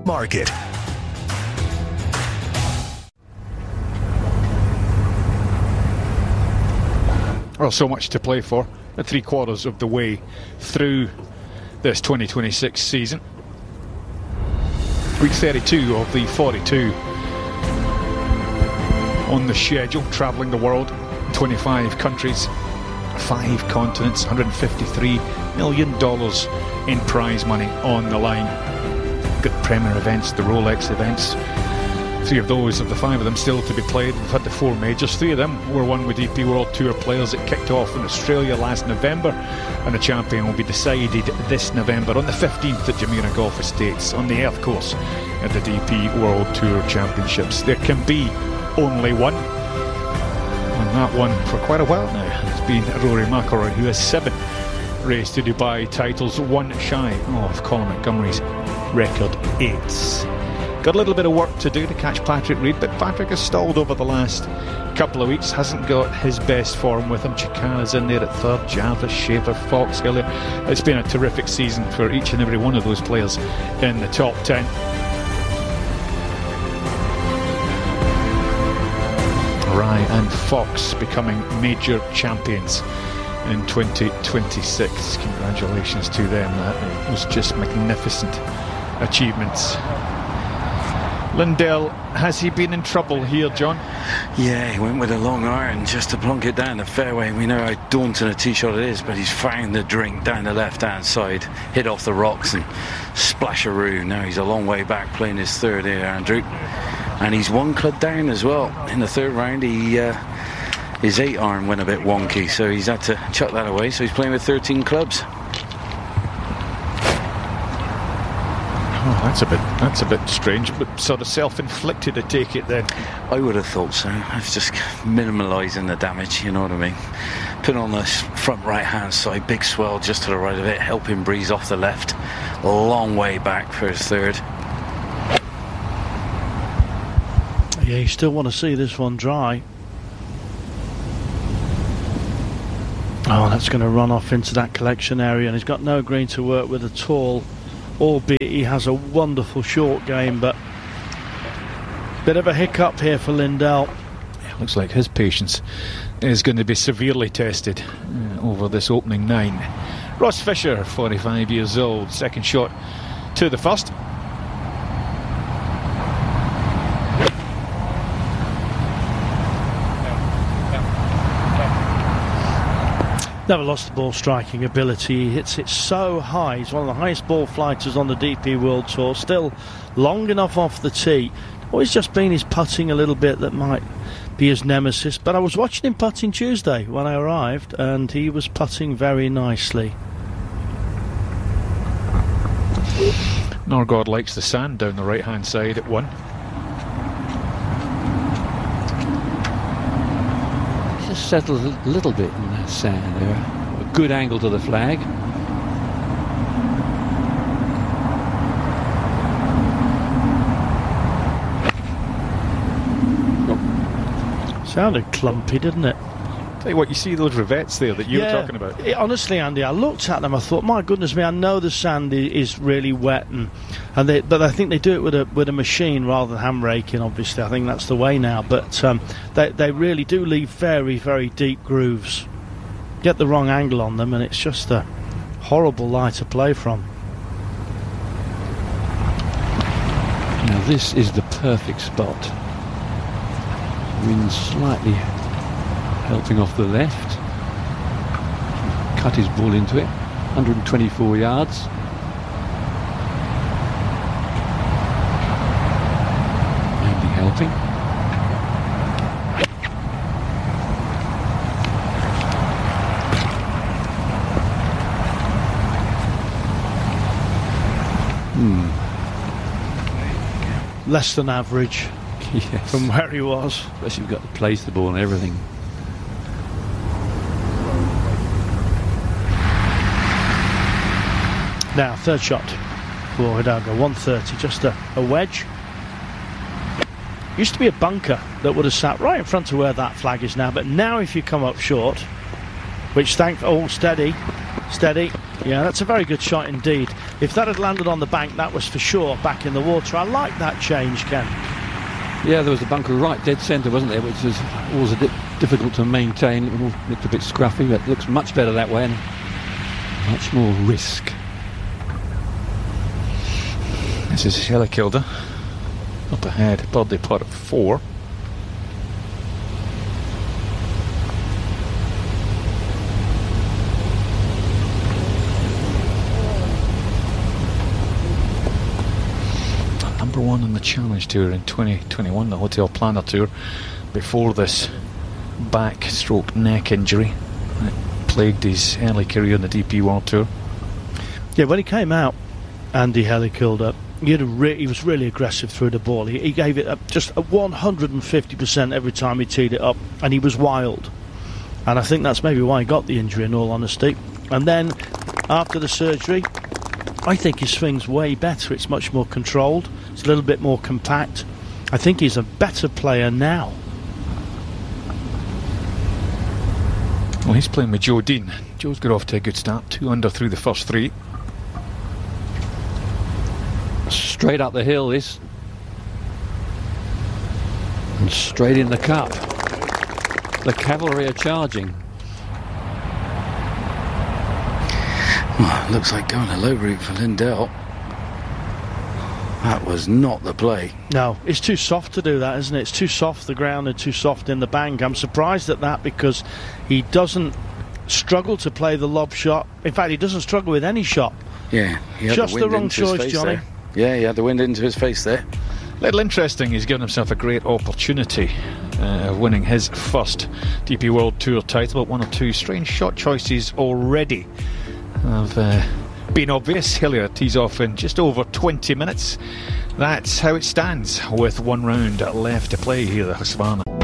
Market. Well, so much to play for. At 3/4 of the way through this 2026 season. Week 32 of the 42 on the schedule, travelling the world, 25 countries, 5 continents, $153 million in prize money on the line. Good Premier events, the Rolex events. 3 of those, of the 5 of them, still to be played. We've had the 4 majors. 3 of them were won with DP World Tour players. It kicked off in Australia last November, and the champion will be decided this November on the 15th at Jumeirah Golf Estates on the Earth Course at the DP World Tour Championships. There can be only one, and that one for quite a while now has been Rory McIlroy, who has 7 Race to Dubai titles, 1 shy of Colin Montgomery's record 8. Got a little bit of work to do to catch Patrick Reed, but Patrick has stalled over the last couple of weeks, hasn't got his best form with him. Chicana's in there at 3rd, Jarvis, Schaefer, Fox, Hillier. It's been a terrific season for each and every one of those players in the top 10. Rye and Fox becoming major champions in 2026. Congratulations to them. That was just magnificent achievements. Lindell, has he been in trouble here, John? Yeah, he went with a long iron just to plonk it down the fairway. We know how daunting a tee shot it is, but he's found the drink down the left-hand side, hit off the rocks and splasharoo. Now he's a long way back playing his 3rd here, Andrew. And he's 1 club down as well. In the 3rd round, his 8 iron went a bit wonky, so he's had to chuck that away. So he's playing with 13 clubs. Oh, that's a bit strange, but sort of self-inflicted, I take it then. I would have thought so. It's just minimalising the damage, you know what I mean. Put on the front right-hand side, big swell just to the right of it, helping breeze off the left. A long way back for his 3rd. Yeah, you still want to see this one dry. Oh, that's going to run off into that collection area, and he's got no green to work with at all. Albeit he has a wonderful short game, but bit of a hiccup here for Lindell. Yeah, looks like his patience is going to be severely tested over this opening 9. Ross Fisher, 45 years old, 2nd shot to the 1st. Never lost the ball striking ability. He hits it so high. He's one of the highest ball flighters on the DP World Tour. Still long enough off the tee. Always just been his putting a little bit that might be his nemesis. But I was watching him putting Tuesday when I arrived, and he was putting very nicely. Norgard likes the sand down the right-hand side at 1. Just settled a little bit in that sand there. A good angle to the flag. Sounded clumpy, didn't it? Tell you what, you see those rivets there that you were talking about? Honestly, Andy, I looked at them, I thought, my goodness me, I know the sand is really wet, but I think they do it with a machine rather than hand raking, obviously. I think that's the way now, but they really do leave very, very deep grooves. Get the wrong angle on them and it's just a horrible lie to play from. Now this is the perfect spot. Wind slightly helping off the left. Cut his ball into it. 124 yards. Maybe helping. Less than average. Yes. From where he was. Especially if you've got to place the ball and everything. Now, 3rd shot for Hidalgo, 130, just a wedge. Used to be a bunker that would have sat right in front of where that flag is now, but now if you come up short, which steady, yeah, that's a very good shot indeed. If that had landed on the bank, that was for sure back in the water. I like that change, Ken. Yeah, there was a bunker right dead centre, wasn't there, which was always a bit difficult to maintain. It all looked a bit scruffy, but it looks much better that way and much more risk. This is Helikilde up ahead, birdie putt at 4. Number 1 on the Challenge Tour in 2021, the Hotel Planner Tour, before this back stroke neck injury that plagued his early career in the DP World Tour. Yeah, when he came out, Andy Helikilde, he was really aggressive through the ball. He gave it just 150% every time he teed it up, and he was wild. And I think that's maybe why he got the injury, in all honesty. And then, after the surgery, I think his swing's way better. It's much more controlled. It's a little bit more compact. I think he's a better player now. Well, he's playing with Joe Dean. Joe's got off to a good start, 2 under through the first 3. Straight up the hill, this. And straight in the cup. The cavalry are charging. Well, looks like going a low route for Lindell. That was not the play. No, it's too soft to do that, isn't it? It's too soft, the ground, and too soft in the bank. I'm surprised at that because he doesn't struggle to play the lob shot. In fact, he doesn't struggle with any shot. Yeah, he had just the wind wrong into his choice, face Johnny. there. Yeah, he had the wind into his face there. Little interesting, he's given himself a great opportunity of winning his first DP World Tour title, but 1 or 2 strange shot choices already have been obvious. Hillier tees off in just over 20 minutes. That's how it stands with 1 round left to play here at Husqvarna.